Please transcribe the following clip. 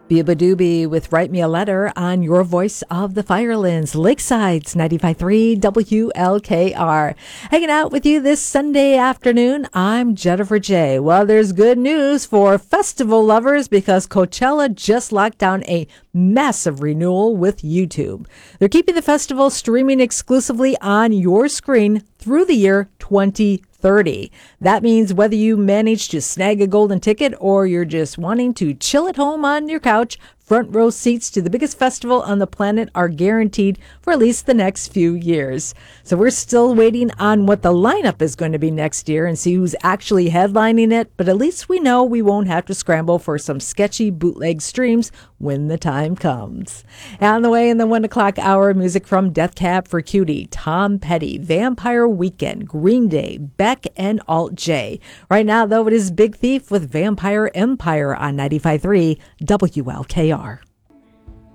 Biba Doobie with Write Me a Letter on your voice of the Firelands, Lakeside's 95.3 WLKR. Hanging out with you this Sunday afternoon, I'm Jennifer J. Well, there's good news for festival lovers because Coachella just locked down a massive renewal with YouTube. They're keeping the festival streaming exclusively on your screen through the year 2030. That means whether you manage to snag a golden ticket or you're just wanting to chill at home on your couch, front row seats to the biggest festival on the planet are guaranteed for at least the next few years. So we're still waiting on what the lineup is going to be next year and see who's actually headlining it, but at least we know we won't have to scramble for some sketchy bootleg streams when the time comes. On the way in the 1 o'clock hour, music from Death Cab for Cutie, Tom Petty, Vampire Weekend, Green Day, Beck, and Alt J. Right now, though, it is Big Thief with Vampire Empire on 95.3 WLKR.